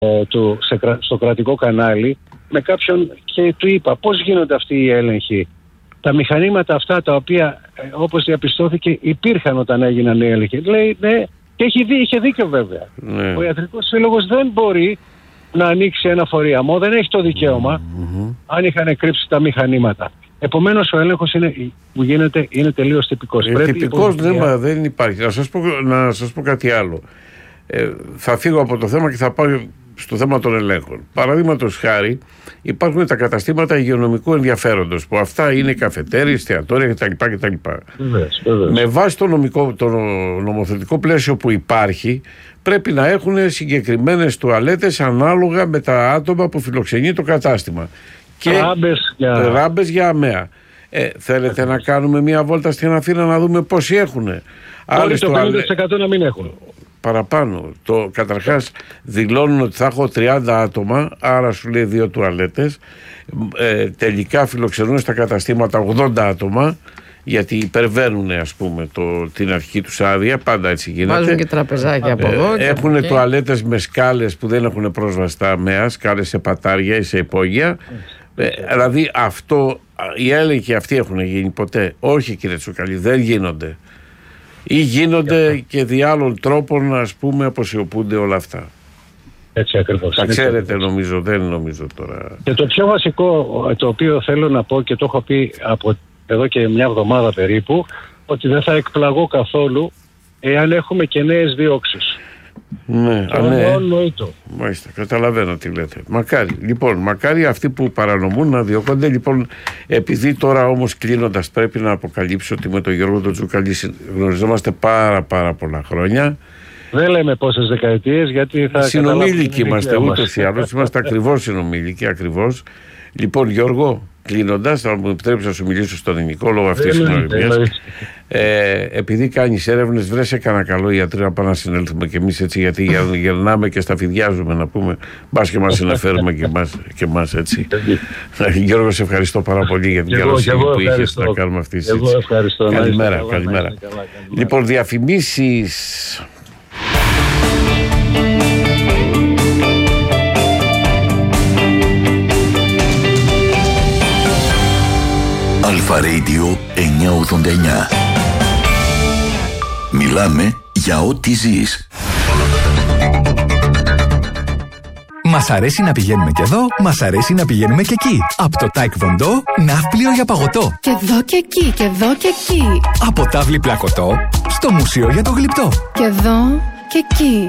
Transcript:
στο κρατικό κανάλι με κάποιον και του είπα πώς γίνονται αυτοί οι έλεγχοι. Τα μηχανήματα αυτά τα οποία όπως διαπιστώθηκε υπήρχαν όταν έγιναν οι έλεγχοι. Λέει ναι, και είχε δίκιο βέβαια. Ναι. Ο Ιατρικός Σύλλογος δεν μπορεί να ανοίξει ένα φορείαμο, δεν έχει το δικαίωμα αν είχαν κρύψει τα μηχανήματα. Επομένως ο έλεγχος που γίνεται είναι τελείως τυπικός. Τυπικός δεν υπάρχει. Να σας πω κάτι άλλο. Θα φύγω από το θέμα και θα πάω στο θέμα των ελέγχων. Παραδείγματος χάρη, υπάρχουν τα καταστήματα υγειονομικού ενδιαφέροντος, που αυτά είναι καφετέρειες, εστιατόρια κτλ. Με βάση το νομοθετικό πλαίσιο που υπάρχει, πρέπει να έχουν συγκεκριμένες τουαλέτες ανάλογα με τα άτομα που φιλοξενεί το κατάστημα. Και ράμπες για αμαία. Θέλετε να κάνουμε μια βόλτα στην Αθήνα να δούμε πόσοι έχουν? Όλοι το 50% να μην έχουν. Παραπάνω. Καταρχάς δηλώνουν ότι θα έχω 30 άτομα, άρα σου λέει 2 τουαλέτες. Τελικά φιλοξενούν στα καταστήματα 80 άτομα, γιατί υπερβαίνουν ας πούμε την αρχική τους άδεια. Πάντα έτσι γίνεται. Βάζουν και τραπεζάκια από εδώ. Έχουν τουαλέτες με σκάλες που δεν έχουν πρόσβαση στα αμαία, σκάλες σε πατάρια ή σε υπόγεια. Δηλαδή οι έλεγχοι αυτοί έχουν γίνει ποτέ? Όχι, κύριε Τσουκαλή, δεν γίνονται. Ή γίνονται και δι' άλλων τρόπων, ας πούμε, αποσιωπούνται όλα αυτά. Έτσι ακριβώς. Τα ξέρετε νομίζω, δεν νομίζω τώρα. Και το πιο βασικό το οποίο θέλω να πω, και το έχω πει από εδώ και μια εβδομάδα περίπου, ότι δεν θα εκπλαγώ καθόλου εάν έχουμε και νέες διώξεις. Ναι, Μάλιστα, καταλαβαίνω τι λέτε. Μακάρι αυτοί που παρανομούν να διώκονται. Λοιπόν, επειδή τώρα όμως κλείνοντας πρέπει να αποκαλύψω ότι με τον Γιώργο τον Τσουκαλή γνωριζόμαστε πάρα πολλά χρόνια. Δεν λέμε πόσες δεκαετίες, γιατί θα συνομήλικοι είμαστε ούτως ή άλλως. Είμαστε ακριβώς συνομήλικοι, ακριβώς. Λοιπόν, Γιώργο, κλείνοντας, θα μου επιτρέψει να σου μιλήσω στον ελληνικό λόγω αυτής της γνωριμίας. Επειδή κάνεις έρευνες, βρέσε κανένα καλό ιατρό να πάμε να συνέλθουμε κι εμείς έτσι, γιατί γερνάμε και σταφυδιάζουμε, να πούμε, μπας και μας συναφέρουμε και εμάς έτσι. Γιώργο, σε ευχαριστώ πάρα πολύ για την καλοσύνη που είχες να κάνουμε αυτή τη συζήτηση. Καλημέρα. Λοιπόν, διαφημίσεις. Αλφα Radio 989. Μιλάμε για ό,τι ζεις. Μας αρέσει να πηγαίνουμε και εδώ, μας αρέσει να πηγαίνουμε και εκεί. Από το Taekwondo, ναύπλιο για παγωτό. Και εδώ και εκεί, και εδώ και εκεί. Από τάβλη πλακωτό, στο μουσείο για το γλυπτό. Και εδώ και εκεί.